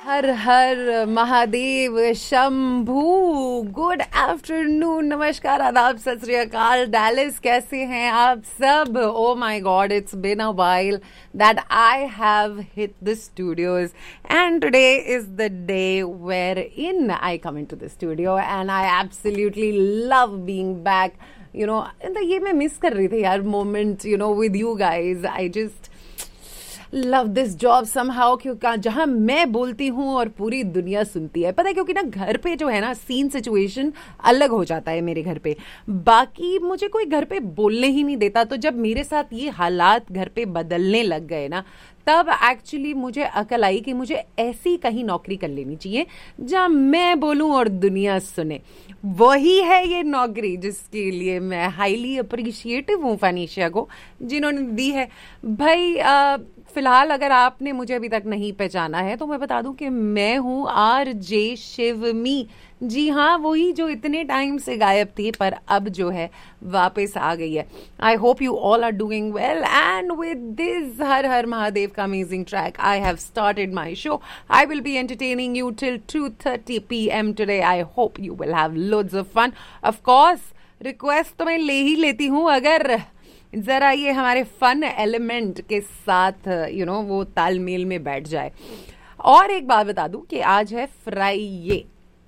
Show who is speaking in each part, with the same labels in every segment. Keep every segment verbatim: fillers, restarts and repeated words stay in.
Speaker 1: हर हर Mahadev Shambhu. Good afternoon, नमस्कार, आदाब, सत श्री अकाल। डैलिस, कैसे हैं आप सब? Oh my God, it's been a while that I have hit the studios and today is the day where in I come into the studio and I absolutely love being back. You know, ये मैं miss कर रही थी यार, moment, you know, with you guys. I just love this job somehow, क्योंकि जहां मैं बोलती हूँ और पूरी दुनिया सुनती है। पता है, क्योंकि ना घर पे जो है ना, सीन सिचुएशन अलग हो जाता है मेरे घर पे। बाकी मुझे कोई घर पे बोलने ही नहीं देता। तो जब मेरे साथ ये हालात घर पे बदलने लग गए ना, तब एक्चुअली मुझे अकल आई कि मुझे ऐसी कहीं नौकरी कर लेनी चाहिए जहां मैं बोलूं और दुनिया सुने। वही है ये नौकरी जिसके लिए मैं हाईली अप्रिशिएटिव हूँ फनीशिया को, जिन्होंने दी है। भाई आ, फिलहाल अगर आपने मुझे अभी तक नहीं पहचाना है तो मैं बता दूं कि मैं हूं आर जे शिवमी। जी हाँ, वही जो इतने टाइम से गायब थी पर अब जो है वापस आ गई है। I hope you all are doing well and with this हर हर महादेव का amazing track I have started my show. I will be entertaining you till two thirty P M today. I hope you will have loads of fun. Of course request तो मैं ले ही लेती हूँ, अगर जरा ये हमारे फन एलिमेंट के साथ यू नो वो तालमेल में बैठ जाए। और एक बात बता दूं कि आज है फ्राइडे।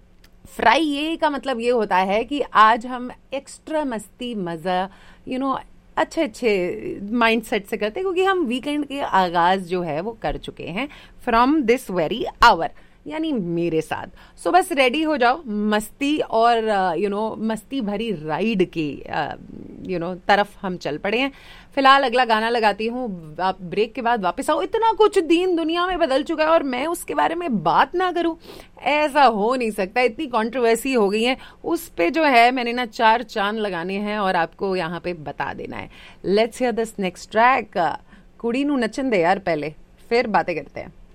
Speaker 1: फ्राइडे का मतलब ये होता है कि आज हम एक्स्ट्रा मस्ती मजा यू नो अच्छे अच्छे माइंडसेट से करते हैं, क्योंकि हम वीकेंड के आगाज जो है वो कर चुके हैं फ्रॉम दिस वेरी आवर, यानी मेरे साथ। सो बस रेडी हो जाओ मस्ती और यू नो मस्ती भरी राइड की यू नो तरफ हम चल पड़े हैं। फिलहाल अगला गाना लगाती हूँ, आप ब्रेक के बाद वापस आओ। इतना कुछ दीन दुनिया में बदल चुका है और मैं उसके बारे में बात ना करूं, ऐसा हो नहीं सकता। इतनी कंट्रोवर्सी हो गई है, उस पे जो है मैंने ना चार चांद लगाने हैं और आपको यहाँ पे बता देना है। Let's hear this next track. कुड़ी नू नचन दे यार पहले, फिर बातें करते हैं।